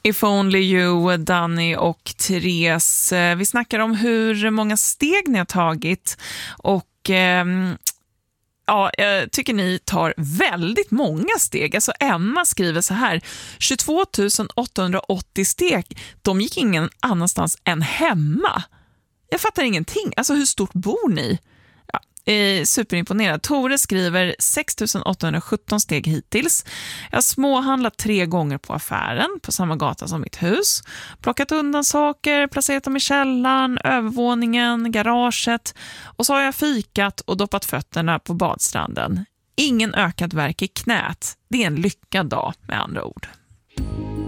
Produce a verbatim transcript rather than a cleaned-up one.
If Only You, Danny och Therese. Vi snackar om hur många steg ni har tagit och eh, ja, jag tycker ni tar väldigt många steg. Alltså Emma skriver så här: tjugotvå tusen åttahundraåttio steg, de gick ingen annanstans än hemma. Jag fattar ingenting. Alltså hur stort bor ni? Eh, superimponerad. Tore skriver sex tusen åttahundrasjutton steg hittills. Jag har småhandlat tre gånger på affären på samma gata som mitt hus. Plockat undan saker, placerat dem i källaren, övervåningen, garaget. Och så har jag fikat och doppat fötterna på badstranden. Ingen ökad värk i knät. Det är en lyckad dag med andra ord.